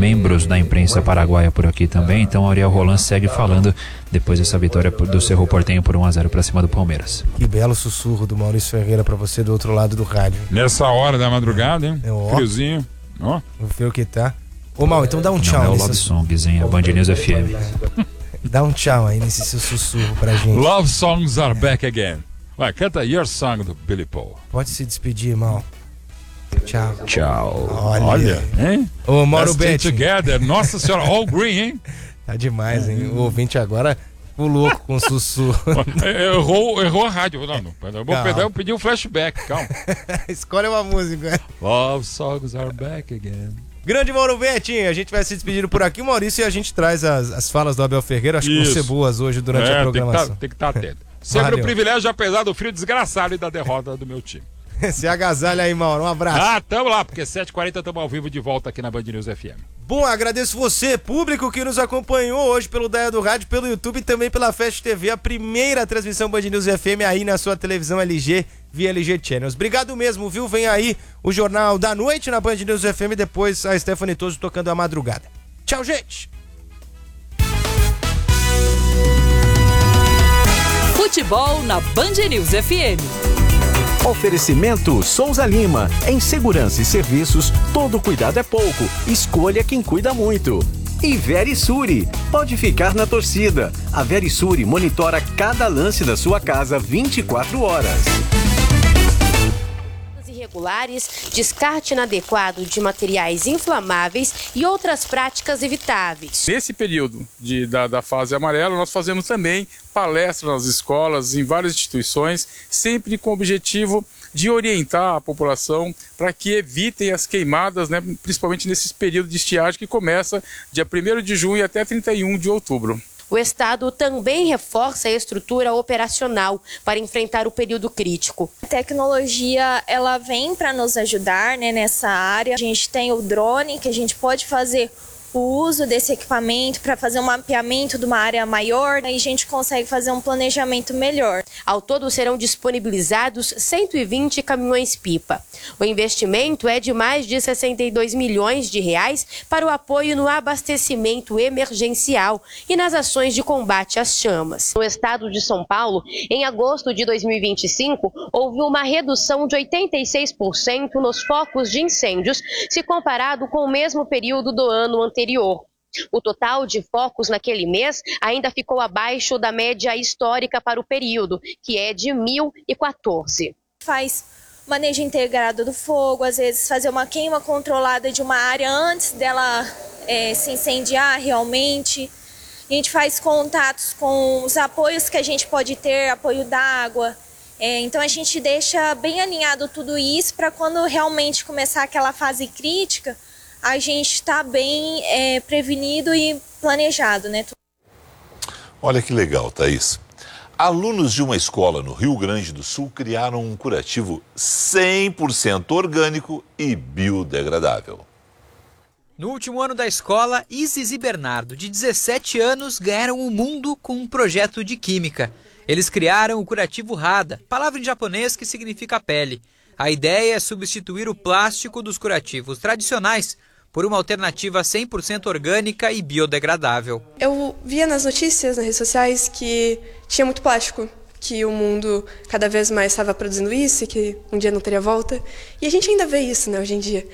membros da imprensa paraguaia por aqui também. Então Ariel Roland segue falando depois dessa vitória do Cerro Porteño por 1-0 para cima do Palmeiras. Que belo sussurro do Maurício Ferreira para você do outro lado do rádio. Nessa hora da madrugada, hein? Friozinho. Ó. Vou ver o que tá. Ô, Mal, então dá um tchau. Não, é o Love Songs, hein? A Band News FM. Dá um tchau aí nesse seu sussurro pra gente. Love Songs are back again. Vai, canta Your Song do Billy Paul. Pode se despedir, Mal. Tchau. Tchau. Olha, hein? Ô, Mauro Let's stay Betti. together. Nossa senhora, all green, hein? Tá demais, hein? O ouvinte agora ficou louco com o sussurro. Errou a rádio. Eu vou pedir um flashback, calma. Escolhe uma música. Love Songs are back again. Grande Mauro Betti, a gente vai se despedindo por aqui, Maurício, e a gente traz as falas do Abel Ferreira. Acho que vão ser boas hoje durante a programação. Tem que estar atento. Sempre um privilégio, apesar do frio desgraçado e da derrota do meu time. Se agasalha aí, Mauro. Um abraço. Tamo lá, porque 7h40 estamos ao vivo de volta aqui na Band News FM. Bom, agradeço você, público, que nos acompanhou hoje pelo Daia do Rádio, pelo YouTube e também pela Fast TV, a primeira transmissão Band News FM aí na sua televisão LG, via LG Channels. Obrigado mesmo, viu? Vem aí o Jornal da Noite na Band News FM, depois a Stephanie Toso tocando a madrugada. Tchau, gente! Futebol na Band News FM. Oferecimento Souza Lima. Em segurança e serviços, todo cuidado é pouco. Escolha quem cuida muito. E Verisure. Pode ficar na torcida. A Verisure monitora cada lance da sua casa 24 horas. Irregulares, descarte inadequado de materiais inflamáveis e outras práticas evitáveis. Nesse período da fase amarela, nós fazemos também palestras nas escolas, em várias instituições, sempre com o objetivo de orientar a população para que evitem as queimadas, né, principalmente nesse período de estiagem que começa dia 1º de junho até 31 de outubro. O Estado também reforça a estrutura operacional para enfrentar o período crítico. A tecnologia, ela vem para nos ajudar, né, nessa área. A gente tem o drone, que a gente pode fazer o uso desse equipamento para fazer um mapeamento de uma área maior, e a gente consegue fazer um planejamento melhor. Ao todo serão disponibilizados 120 caminhões-pipa. O investimento é de mais de 62 milhões de reais para o apoio no abastecimento emergencial e nas ações de combate às chamas. No estado de São Paulo, em agosto de 2025, houve uma redução de 86% nos focos de incêndios, se comparado com o mesmo período do ano anterior. O total de focos naquele mês ainda ficou abaixo da média histórica para o período, que é de 1.014. Faz manejo integrado do fogo, às vezes fazer uma queima controlada de uma área antes dela se incendiar realmente. A gente faz contatos com os apoios que a gente pode ter, apoio da água. Então a gente deixa bem alinhado tudo isso para quando realmente começar aquela fase crítica, a gente está bem prevenido e planejado, né? Olha que legal, Thaís. Alunos de uma escola no Rio Grande do Sul criaram um curativo 100% orgânico e biodegradável. No último ano da escola, Isis e Bernardo, de 17 anos, ganharam o mundo com um projeto de química. Eles criaram o curativo Hada, palavra em japonês que significa pele. A ideia é substituir o plástico dos curativos tradicionais por uma alternativa 100% orgânica e biodegradável. Eu via nas notícias, nas redes sociais, que tinha muito plástico, que o mundo cada vez mais estava produzindo isso e que um dia não teria volta. E a gente ainda vê isso, né, hoje em dia.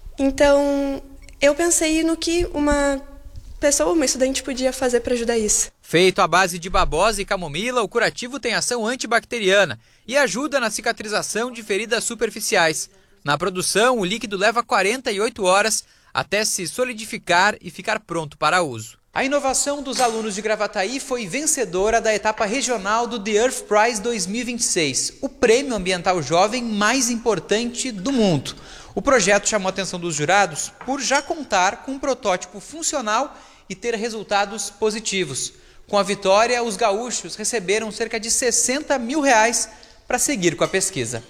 Então, eu pensei no que uma pessoa, uma estudante, podia fazer para ajudar isso. Feito à base de babosa e camomila, o curativo tem ação antibacteriana e ajuda na cicatrização de feridas superficiais. Na produção, o líquido leva 48 horas até se solidificar e ficar pronto para uso. A inovação dos alunos de Gravataí foi vencedora da etapa regional do The Earth Prize 2026, o prêmio ambiental jovem mais importante do mundo. O projeto chamou a atenção dos jurados por já contar com um protótipo funcional e ter resultados positivos. Com a vitória, os gaúchos receberam cerca de R$60 mil para seguir com a pesquisa.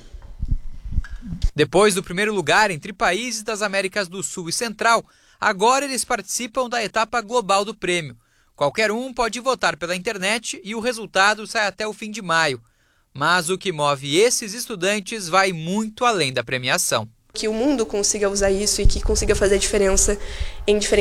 Depois do primeiro lugar entre países das Américas do Sul e Central, agora eles participam da etapa global do prêmio. Qualquer um pode votar pela internet e o resultado sai até o fim de maio. Mas o que move esses estudantes vai muito além da premiação. Que o mundo consiga usar isso e que consiga fazer diferença em diferentes